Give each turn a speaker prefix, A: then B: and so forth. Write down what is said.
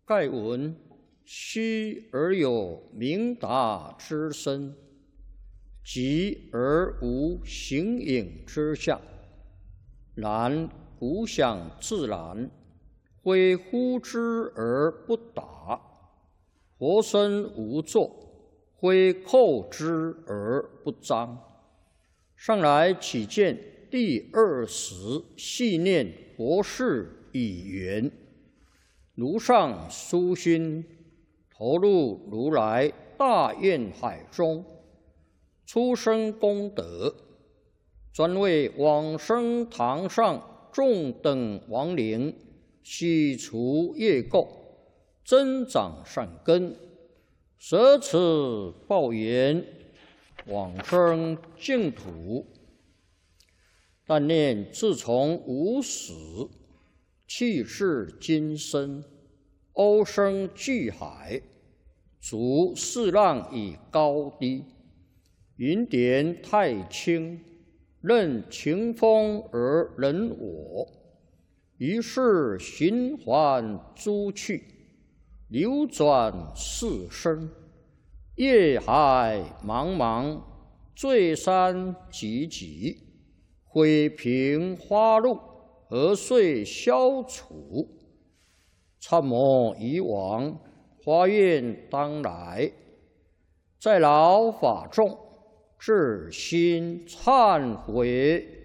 A: 盖闻虚而有明达之身，寂而无形影之相。然古想自然，非呼之而不达；活身无作，非叩之而不彰。上来起见第20细念佛事已圆，如上殊心，投入如来大愿海中，出生功德，专为往生堂上众等亡灵洗除业垢，增长善根，舍此报缘，往生净土。但念自从无始，气至今生，欧生巨海，逐四浪以高低，云点太轻，任情风而人我。于是循环诸趣，流转四生，业海茫茫，罪山积积，毁平花路，何遂消除？参谋以往，发愿当来，在劳法众，至心忏悔。